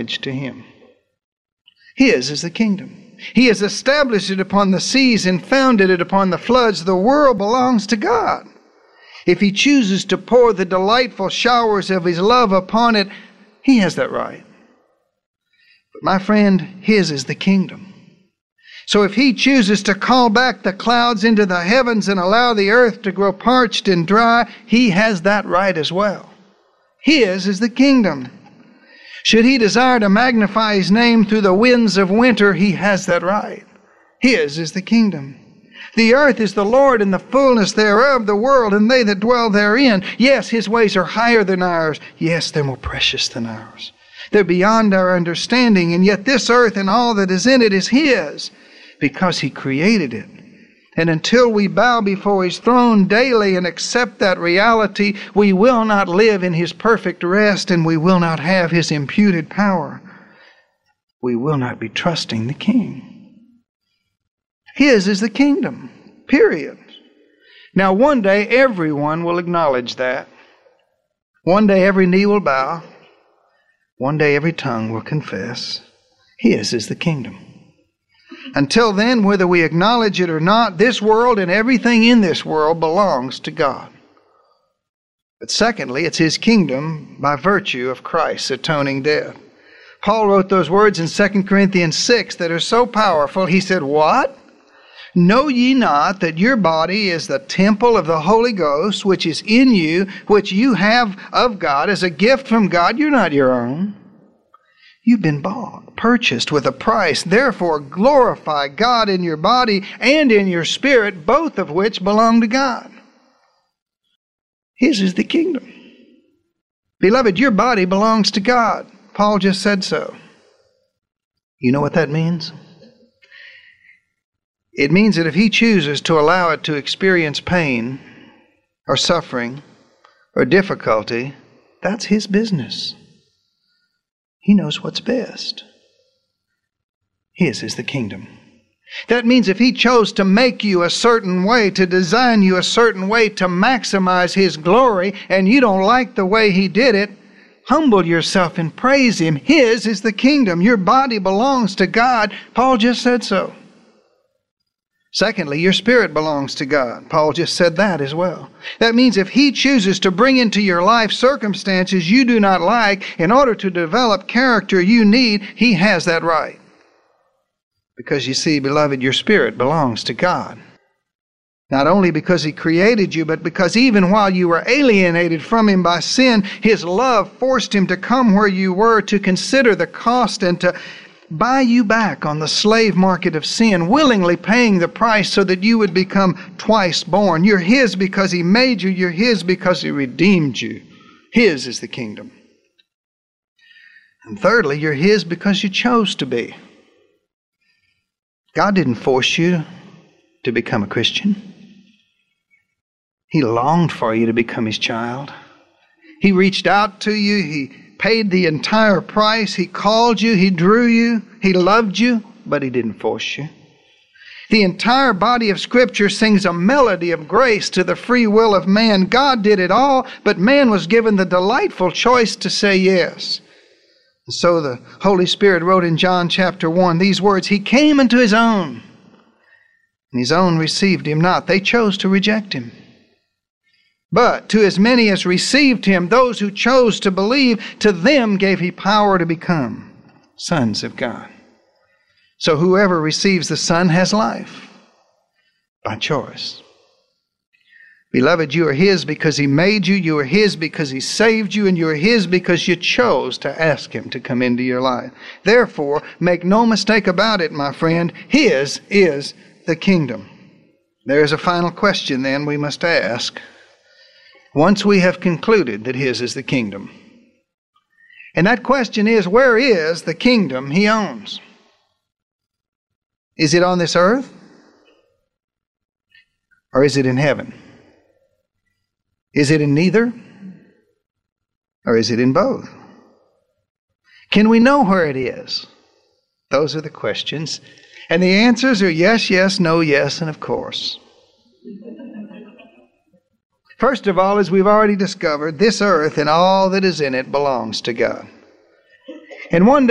homage to Him. His is the kingdom. He has established it upon the seas and founded it upon the floods. The world belongs to God. If He chooses to pour the delightful showers of His love upon it, He has that right. But my friend, His is the kingdom. So if He chooses to call back the clouds into the heavens and allow the earth to grow parched and dry, He has that right as well. His is the kingdom. Should He desire to magnify His name through the winds of winter, He has that right. His is the kingdom. The earth is the Lord and the fullness thereof, the world and they that dwell therein. Yes, His ways are higher than ours. Yes, they're more precious than ours. They're beyond our understanding, and yet this earth and all that is in it is His, because He created it. And until we bow before His throne daily and accept that reality, we will not live in His perfect rest, and we will not have His imputed power. We will not be trusting the King. His is the kingdom, period. Now one day everyone will acknowledge that. One day every knee will bow. One day every tongue will confess. His is the kingdom. Until then, whether we acknowledge it or not, this world and everything in this world belongs to God. But secondly, it's His kingdom by virtue of Christ's atoning death. Paul wrote those words in 2 Corinthians 6 that are so powerful. He said, "What? Know ye not that your body is the temple of the Holy Ghost, which is in you, which you have of God as a gift from God? You're not your own. You've been bought, purchased with a price. Therefore, glorify God in your body and in your spirit, both of which belong to God." His is the kingdom. Beloved, your body belongs to God. Paul just said so. You know what that means? It means that if He chooses to allow it to experience pain or suffering or difficulty, that's His business. He knows what's best. His is the kingdom. That means if He chose to make you a certain way, to design you a certain way, to maximize His glory, and you don't like the way He did it, humble yourself and praise Him. His is the kingdom. Your body belongs to God. Paul just said so. Secondly, your spirit belongs to God. Paul just said that as well. That means if He chooses to bring into your life circumstances you do not like in order to develop character you need, He has that right. Because you see, beloved, your spirit belongs to God. Not only because He created you, but because even while you were alienated from Him by sin, His love forced Him to come where you were, to consider the cost and to buy you back on the slave market of sin, willingly paying the price so that you would become twice born. You're His because He made you. You're His because He redeemed you. His is the kingdom. And thirdly, you're His because you chose to be. God didn't force you to become a Christian. He longed for you to become His child. He reached out to you. He paid the entire price. He called you. He drew you. He loved you, but He didn't force you. The entire body of Scripture sings a melody of grace to the free will of man. God did it all, but man was given the delightful choice to say yes. And so the Holy Spirit wrote in John chapter 1 these words, "He came unto His own, and His own received Him not." They chose to reject Him. But to as many as received Him, those who chose to believe, to them gave He power to become sons of God. So whoever receives the Son has life by choice. Beloved, you are His because He made you. You are His because He saved you. And you are His because you chose to ask Him to come into your life. Therefore, make no mistake about it, my friend. His is the kingdom. There is a final question then we must ask once we have concluded that His is the kingdom. And that question is, where is the kingdom He owns? Is it on this earth? Or is it in heaven? Is it in neither? Or is it in both? Can we know where it is? Those are the questions. And the answers are yes, yes, no, yes, and of course. First of all, as we've already discovered, this earth and all that is in it belongs to God. And one day